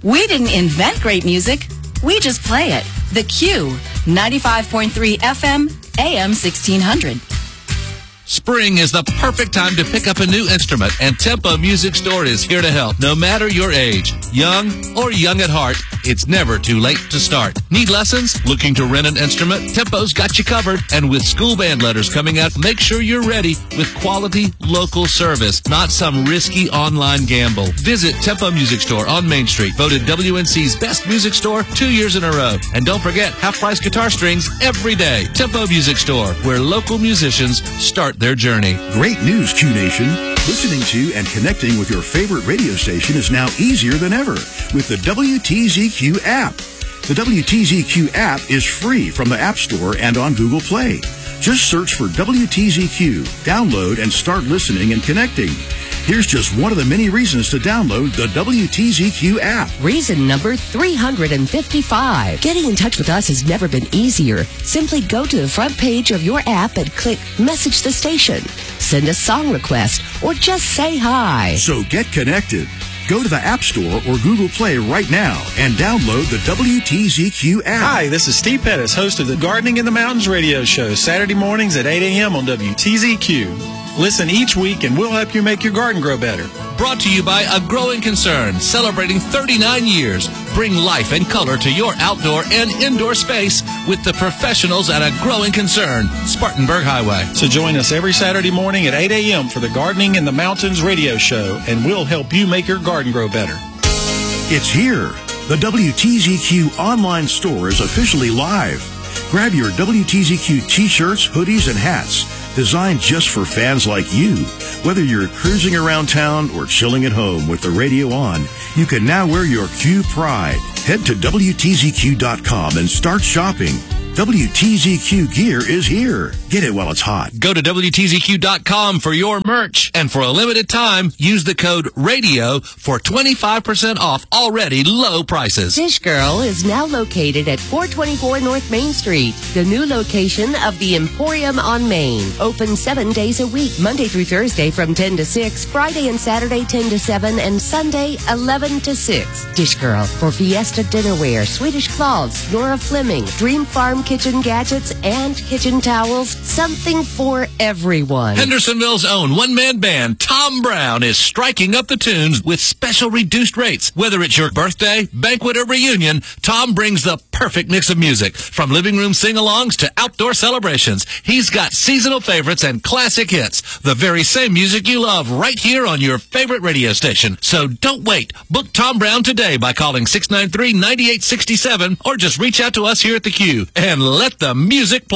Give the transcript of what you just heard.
We didn't invent great music. We just play it. The Q, 95.3 FM, AM 1600. Spring is the perfect time to pick up a new instrument, and Tempo Music Store is here to help. No matter your age, young or young at heart, it's never too late to start. Need lessons? Looking to rent an instrument? Tempo's got you covered. And with school band letters coming out, make sure you're ready with quality local service, not some risky online gamble. Visit Tempo Music Store on Main Street, voted WNC's best music store 2 years in a row. And don't forget, half-price guitar strings every day. Tempo Music Store, where local musicians start their journey. Great news, Q Nation. Listening to and connecting with your favorite radio station is now easier than ever with the WTZQ app. The WTZQ app is free from the App Store and on Google Play. Just search for WTZQ, download, and start listening and connecting. Here's just one of the many reasons to download the WTZQ app. Reason number 355. Getting in touch with us has never been easier. Simply go to the front page of your app and click Message the Station. Send a song request or just say hi. So get connected. Go to the App Store or Google Play right now and download the WTZQ app. Hi, this is Steve Pettis, host of the Gardening in the Mountains radio show, Saturday mornings at 8 a.m. on WTZQ. Listen each week and we'll help you make your garden grow better. Brought to you by A Growing Concern, celebrating 39 years. Bring life and color to your outdoor and indoor space with the professionals at A Growing Concern, Spartanburg Highway. So join us every Saturday morning at 8 a.m. for the Gardening in the Mountains radio show, and we'll help you make your garden grow better. It's here. The WTZQ online store is officially live. Grab your WTZQ t-shirts, hoodies, and hats, designed just for fans like you. Whether you're cruising around town or chilling at home with the radio on, you can now wear your Q pride. Head to WTZQ.com and start shopping. WTZQ gear is here. Get it while it's hot. Go to WTZQ.com for your merch. And for a limited time, use the code RADIO for 25% off already low prices. Dish Girl is now located at 424 North Main Street, the new location of the Emporium on Main. Open 7 days a week, Monday through Thursday from 10 to 6, Friday and Saturday 10 to 7, and Sunday 11 to 6. Dish Girl for Fiesta Dinnerware, Swedish Cloths, Nora Fleming, Dream Farm kitchen gadgets, and kitchen towels. Something for everyone. Hendersonville's own one-man band, Tom Brown, is striking up the tunes with special reduced rates. Whether it's your birthday, banquet, or reunion, Tom brings the perfect mix of music. From living room sing-alongs to outdoor celebrations, he's got seasonal favorites and classic hits. The very same music you love right here on your favorite radio station. So don't wait. Book Tom Brown today by calling 693-9867 or just reach out to us here at the Q and let the music play.